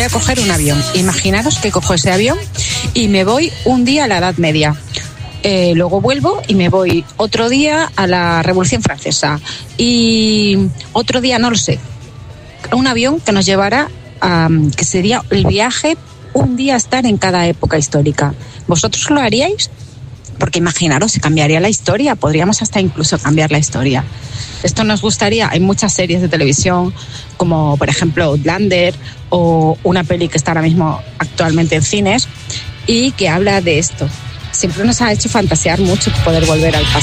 a coger un avión. Imaginaros que cojo ese avión y me voy un día a la Edad Media. Luego vuelvo y me voy otro día a la Revolución Francesa. Y otro día, no lo sé, un avión que nos llevará a, que sería el viaje, un día estar en cada época histórica. ¿Vosotros lo haríais? Porque imaginaros, se cambiaría la historia, podríamos hasta incluso cambiar la historia. Esto nos gustaría, hay muchas series de televisión, como por ejemplo Outlander, o una peli que está ahora mismo actualmente en cines, y que habla de esto. Siempre nos ha hecho fantasear mucho poder volver al pasado.